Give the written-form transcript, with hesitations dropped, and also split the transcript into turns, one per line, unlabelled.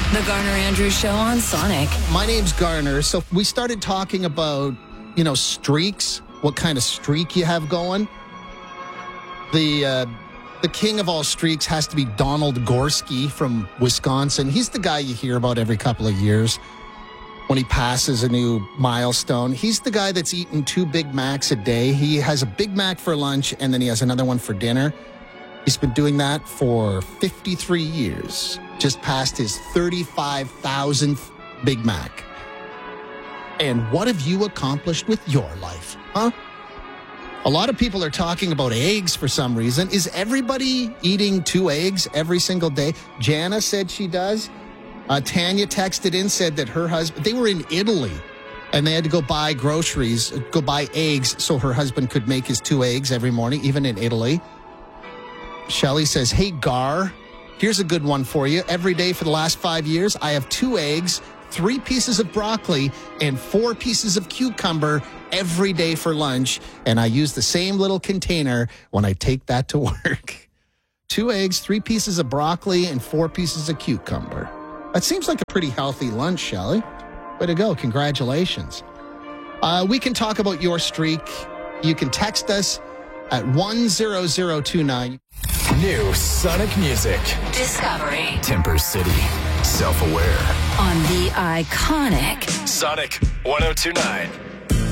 The Garner Andrews Show on Sonic.
My name's Garner. So we started talking about, streaks, what kind of streak you have going. The king of all streaks has to be Donald Gorski from Wisconsin. He's the guy you hear about every couple of years when he passes a new milestone. He's the guy that's eating 2 Big Macs a day. He has a Big Mac for lunch, and then he has another one for dinner. He's been doing that for 53 years. Just passed his 35,000th Big Mac. And what have you accomplished with your life, huh? A lot of people are talking about eggs for some reason. Is everybody eating 2 eggs every single day? Jana said she does. Tanya texted in, said that her husband, they were in Italy, and they had to go buy groceries, go buy eggs so her husband could make his 2 eggs every morning, even in Italy. Shelly says, hey, Gar, here's a good one for you. Every day for the last 5 years, I have 2 eggs, 3 pieces of broccoli, and 4 pieces of cucumber every day for lunch. And I use the same little container when I take that to work. 2 eggs, 3 pieces of broccoli, and 4 pieces of cucumber. That seems like a pretty healthy lunch, Shelly. Way to go. Congratulations. We can talk about your streak. You can text us at 10029.
New Sonic music.
Discovery.
Timber City. Self-aware.
On the iconic
Sonic 102.9.